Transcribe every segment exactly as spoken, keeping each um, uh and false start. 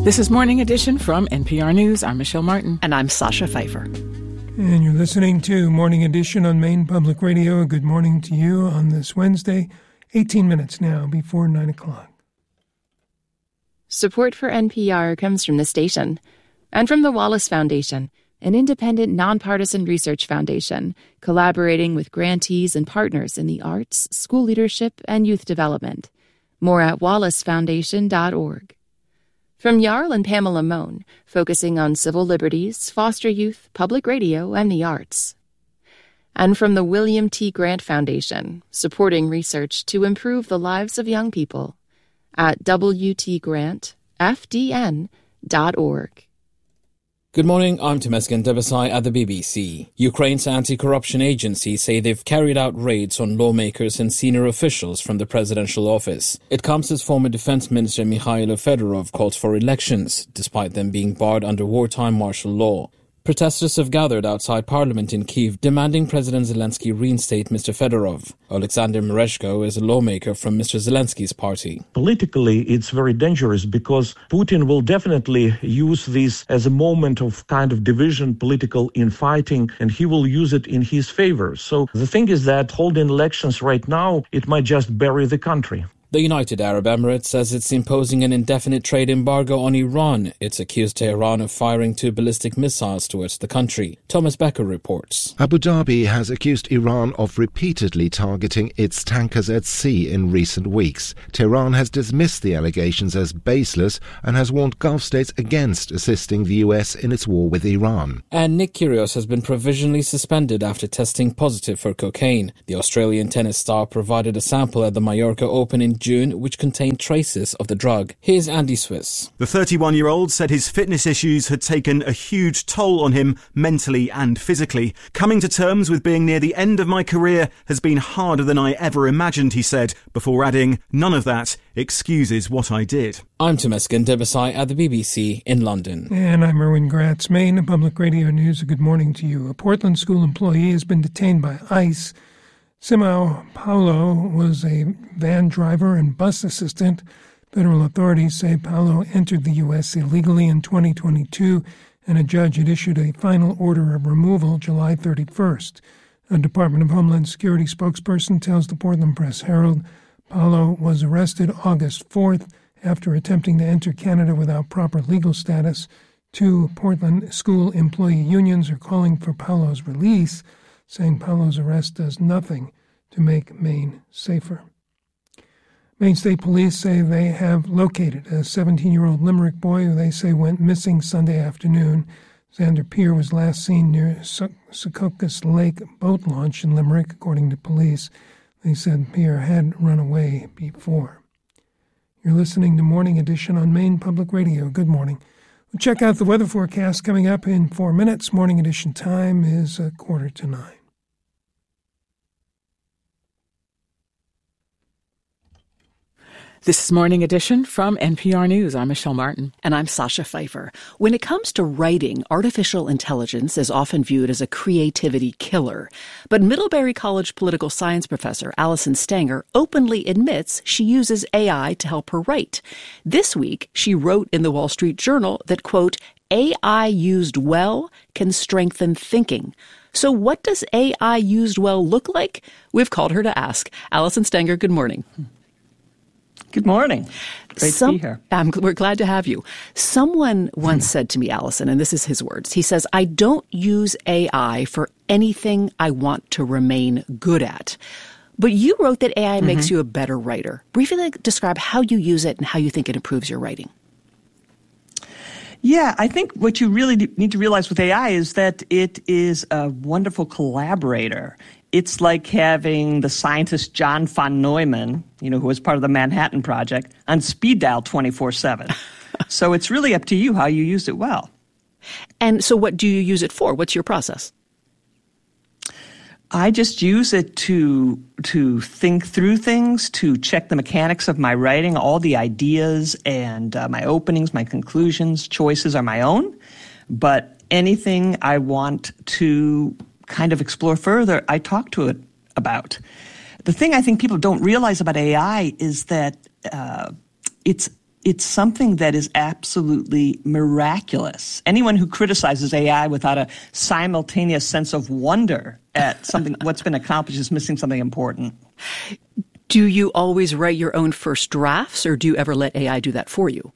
This is Morning Edition from N P R News. I'm Michelle Martin. And I'm Sasha Pfeiffer. And you're listening to Morning Edition on Maine Public Radio. Good morning to you on this Wednesday, eighteen minutes now before nine o'clock. Support for N P R comes from the station and from the Wallace Foundation, an independent, nonpartisan research foundation collaborating with grantees and partners in the arts, school leadership, and youth development. More at wallace foundation dot org. From Jarl and Pamela Mohn, focusing on civil liberties, foster youth, public radio, and the arts. And from the William T. Grant Foundation, supporting research to improve the lives of young people at w t grant f d n dot org. Good morning, I'm Temesgen Debesai at the B B C. Ukraine's anti-corruption agencies say they've carried out raids on lawmakers and senior officials from the presidential office. It comes as former Defense Minister Mikhailo Fedorov calls for elections, despite them being barred under wartime martial law. Protesters have gathered outside Parliament in Kyiv demanding President Zelensky reinstate Mister Fedorov. Alexander Mereshko is a lawmaker from Mister Zelensky's party. Politically, it's very dangerous because Putin will definitely use this as a moment of kind of division, political infighting, and he will use it in his favor. So the thing is that holding elections right now, it might just bury the country. The United Arab Emirates says it's imposing an indefinite trade embargo on Iran. It's accused Tehran of firing two ballistic missiles towards the country. Thomas Becker reports. Abu Dhabi has accused Iran of repeatedly targeting its tankers at sea in recent weeks. Tehran has dismissed the allegations as baseless and has warned Gulf states against assisting the U S in its war with Iran. And Nick Kyrgios has been provisionally suspended after testing positive for cocaine. The Australian tennis star provided a sample at the Mallorca Open in June, which contained traces of the drug. Here's Andy Swiss. The thirty-one-year-old said his fitness issues had taken a huge toll on him mentally and physically. Coming to terms with being near the end of my career has been harder than I ever imagined, he said, before adding, none of that excuses what I did. I'm Temesgen Debesai at the B B C in London. And I'm Erwin Gratz, Maine Public Radio News. A good morning to you. A Portland school employee has been detained by ICE. Simao Paulo was a van driver and bus assistant. Federal authorities say Paulo entered the U S illegally in twenty twenty-two, and a judge had issued a final order of removal July thirty-first. A Department of Homeland Security spokesperson tells the Portland Press-Herald Paulo was arrested August fourth after attempting to enter Canada without proper legal status. Two Portland school employee unions are calling for Paulo's release, saying Paulo's arrest does nothing to make Maine safer. Maine State Police say they have located a seventeen-year-old Limerick boy who they say went missing Sunday afternoon. Xander Peer was last seen near Secaucus Lake boat launch in Limerick, according to police. They said Peer had run away before. You're listening to Morning Edition on Maine Public Radio. Good morning. We'll check out the weather forecast coming up in four minutes. Morning Edition time is a quarter to nine. This is Morning Edition from N P R News. I'm Michelle Martin. And I'm Sasha Pfeiffer. When it comes to writing, artificial intelligence is often viewed as a creativity killer. But Middlebury College political science professor Allison Stanger openly admits she uses A I to help her write. This week, she wrote in the Wall Street Journal that, quote, A I used well can strengthen thinking. So what does A I used well look like? We've called her to ask. Allison Stanger, good morning. Good morning. Great Some, to be here. Um, we're glad to have you. Someone once said to me, Allison, and this is his words, he says, I don't use A I for anything I want to remain good at. But you wrote that A I mm-hmm. makes you a better writer. Briefly describe how you use it and how you think it improves your writing. Yeah, I think what you really need to realize with A I is that it is a wonderful collaborator. It's like having the scientist John von Neumann, you know, who was part of the Manhattan Project, on speed dial twenty-four seven. So it's really up to you how you use it well. And so what do you use it for? What's your process? I just use it to to think through things, to check the mechanics of my writing. All the ideas and uh, my openings, my conclusions, choices are my own. But anything I want to kind of explore further, I talk to it about. The thing I think people don't realize about A I is that uh, it's it's something that is absolutely miraculous. Anyone who criticizes A I without a simultaneous sense of wonder at something, what's been accomplished, is missing something important. Do you always write your own first drafts, or do you ever let A I do that for you?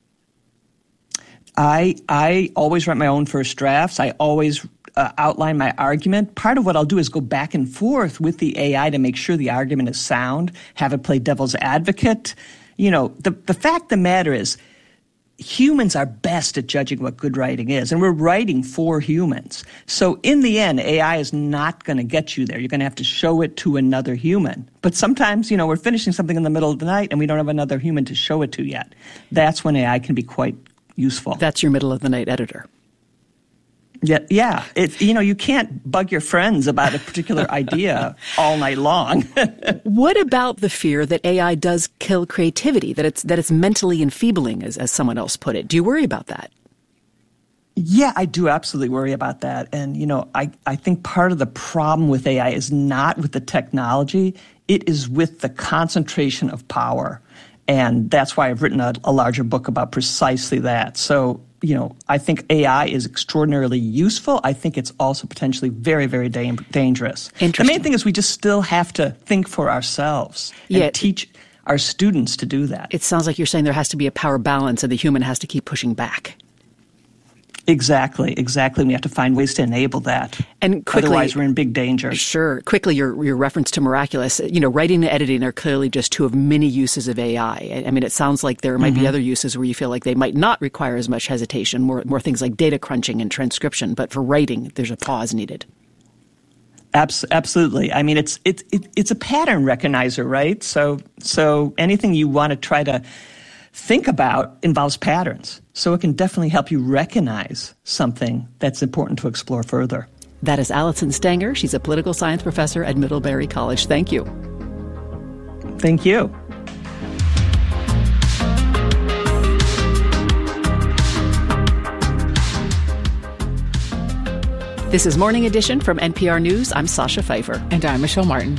I I always write my own first drafts. I always uh, outline my argument. Part of what I'll do is go back and forth with the A I to make sure the argument is sound, have it play devil's advocate. You know, the, the fact of the matter is, humans are best at judging what good writing is, and we're writing for humans. So in the end, A I is not going to get you there. You're going to have to show it to another human. But sometimes, you know, we're finishing something in the middle of the night and we don't have another human to show it to yet. That's when A I can be quite useful. That's your middle of the night editor. Yeah, yeah. It, you know, you can't bug your friends about a particular idea all night long. What about the fear that A I does kill creativity, that it's that it's mentally enfeebling, as, as someone else put it? Do you worry about that? Yeah, I do absolutely worry about that. And, you know, I, I think part of the problem with A I is not with the technology. It is with the concentration of power. And that's why I've written a, a larger book about precisely that. So, you know, I think A I is extraordinarily useful. I think it's also potentially very, very da- dangerous. The main thing is we just still have to think for ourselves and yeah. teach our students to do that. It sounds like you're saying there has to be a power balance and the human has to keep pushing back. Exactly, exactly. We have to find ways to enable that. And quickly, otherwise, we're in big danger. Sure. Quickly, your your reference to miraculous. You know, writing and editing are clearly just two of many uses of A I. I mean, it sounds like there might mm-hmm. be other uses where you feel like they might not require as much hesitation, more more things like data crunching and transcription. But for writing, there's a pause needed. Abs- absolutely. I mean, it's it's it, it's a pattern recognizer, right? So so anything you want to try to think about involves patterns. So it can definitely help you recognize something that's important to explore further. That is Alison Stanger. She's a political science professor at Middlebury College. Thank you. Thank you. This is Morning Edition from N P R News. I'm Sasha Pfeiffer. And I'm Michelle Martin.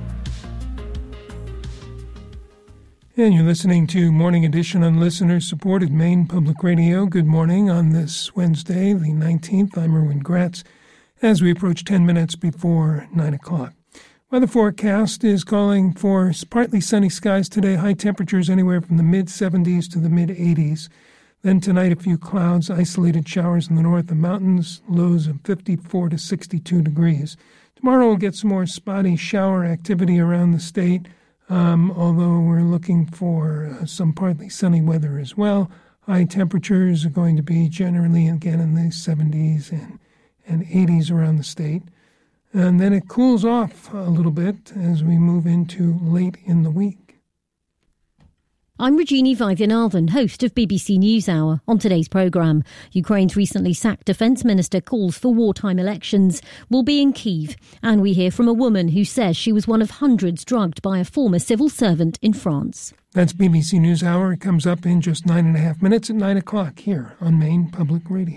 And you're listening to Morning Edition on listener-supported Maine Public Radio. Good morning on this Wednesday, the nineteenth. I'm Erwin Gratz, as we approach ten minutes before nine o'clock. Weather forecast is calling for partly sunny skies today, high temperatures anywhere from the mid-seventies to the mid-eighties. Then tonight, a few clouds, isolated showers in the north and mountains, lows of fifty-four to sixty-two degrees. Tomorrow we'll get some more spotty shower activity around the state. Um, although we're looking for uh, some partly sunny weather as well. High temperatures are going to be generally, again, in the seventies and, and eighties around the state. And then it cools off a little bit as we move into late in the week. I'm Regina Vaidyanathan, host of B B C NewsHour. On today's programme, Ukraine's recently sacked defence minister calls for wartime elections. We'll be in Kyiv, and we hear from a woman who says she was one of hundreds drugged by a former civil servant in France. That's B B C NewsHour. It comes up in just nine and a half minutes at nine o'clock here on Maine Public Radio.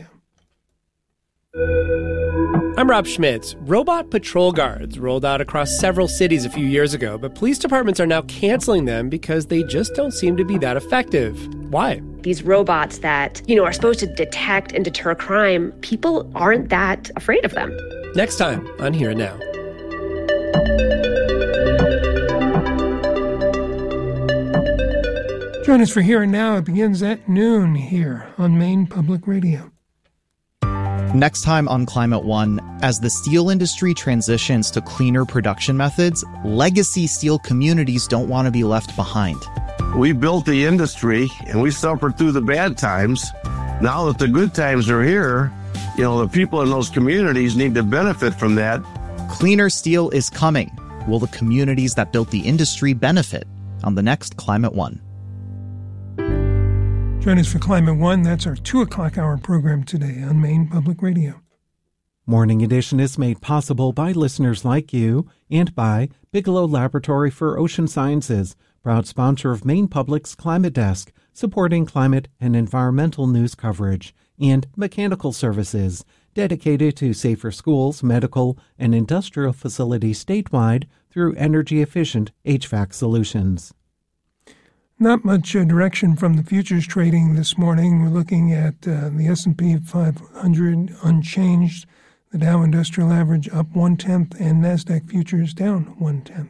I'm Rob Schmitz. Robot patrol guards rolled out across several cities a few years ago, but police departments are now canceling them because they just don't seem to be that effective. Why? These robots that, you know, are supposed to detect and deter crime, people aren't that afraid of them. Next time on Here and Now. Join us for Here and Now. It begins at noon here on Maine Public Radio. Next time on Climate One, as the steel industry transitions to cleaner production methods, legacy steel communities don't want to be left behind. We built the industry and we suffered through the bad times. Now that the good times are here, you know, the people in those communities need to benefit from that. Cleaner steel is coming. Will the communities that built the industry benefit? On the next Climate One. Join us for Climate One. That's our two o'clock hour program today on Maine Public Radio. Morning Edition is made possible by listeners like you and by Bigelow Laboratory for Ocean Sciences, proud sponsor of Maine Public's Climate Desk, supporting climate and environmental news coverage, and Mechanical Services, dedicated to safer schools, medical, and industrial facilities statewide through energy-efficient H V A C solutions. Not much uh, direction from the futures trading this morning. We're looking at uh, the S and P five hundred unchanged, the Dow Industrial Average up one-tenth, and NASDAQ futures down one-tenth.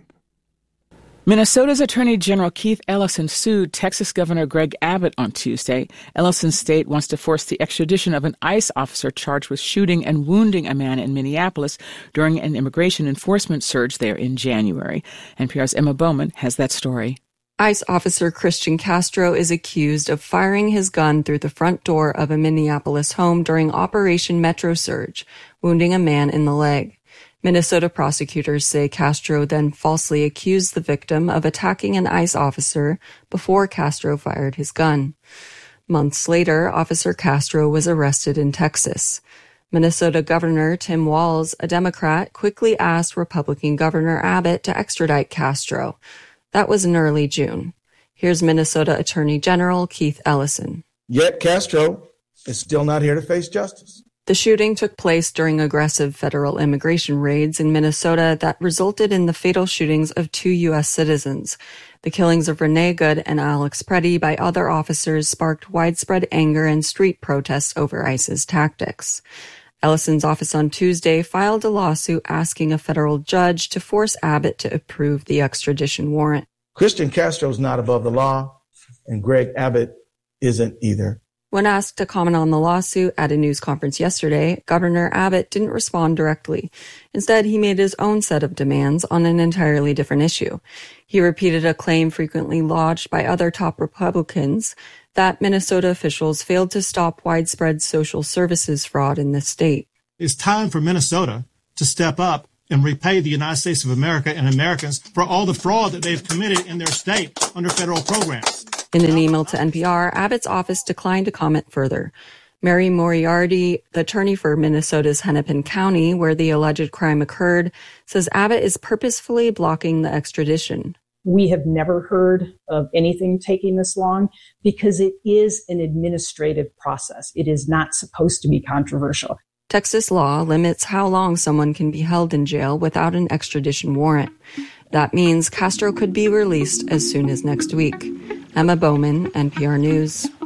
Minnesota's Attorney General Keith Ellison sued Texas Governor Greg Abbott on Tuesday. Ellison's state wants to force the extradition of an ICE officer charged with shooting and wounding a man in Minneapolis during an immigration enforcement surge there in January. N P R's Emma Bowman has that story. ICE officer Christian Castro is accused of firing his gun through the front door of a Minneapolis home during Operation Metro Surge, wounding a man in the leg. Minnesota prosecutors say Castro then falsely accused the victim of attacking an ICE officer before Castro fired his gun. Months later, Officer Castro was arrested in Texas. Minnesota Governor Tim Walz, a Democrat, quickly asked Republican Governor Abbott to extradite Castro. That was in early June. Here's Minnesota Attorney General Keith Ellison. Yet Castro is still not here to face justice. The shooting took place during aggressive federal immigration raids in Minnesota that resulted in the fatal shootings of two U S citizens. The killings of Renee Good and Alex Preddy by other officers sparked widespread anger and street protests over ICE's tactics. Ellison's office on Tuesday filed a lawsuit asking a federal judge to force Abbott to approve the extradition warrant. Christian Castro is not above the law, and Greg Abbott isn't either. When asked to comment on the lawsuit at a news conference yesterday, Governor Abbott didn't respond directly. Instead, he made his own set of demands on an entirely different issue. He repeated a claim frequently lodged by other top Republicans that Minnesota officials failed to stop widespread social services fraud in the state. It's time for Minnesota to step up and repay the United States of America and Americans for all the fraud that they've committed in their state under federal programs. In an email to N P R, Abbott's office declined to comment further. Mary Moriarty, the attorney for Minnesota's Hennepin County, where the alleged crime occurred, says Abbott is purposefully blocking the extradition. We have never heard of anything taking this long because it is an administrative process. It is not supposed to be controversial. Texas law limits how long someone can be held in jail without an extradition warrant. That means Castro could be released as soon as next week. Emma Bowman, N P R News.